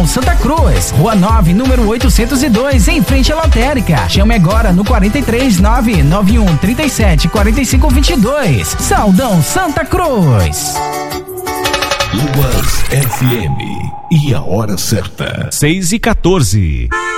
Saldão Santa Cruz, Rua 9, número 802, em frente à lotérica. Chame agora no 43 991 37 45 22. Saldão Santa Cruz. Luas FM e a hora certa. 6:14.